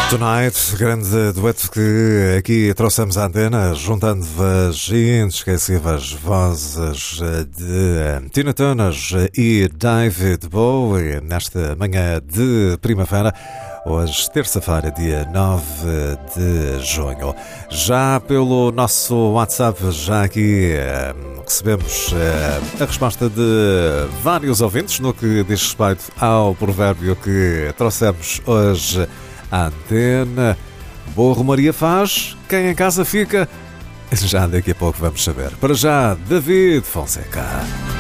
Tonight, grande dueto que aqui trouxemos à antena, juntando as inesquecíveis vozes de Tina Turner e David Bowie, nesta manhã de primavera, hoje, terça-feira, dia 9 de junho. Já pelo nosso WhatsApp, já aqui recebemos a resposta de vários ouvintes no que diz respeito ao provérbio que trouxemos hoje à antena. Boa romaria faz, quem em casa fica. Já daqui a pouco vamos saber. Para já, David Fonseca.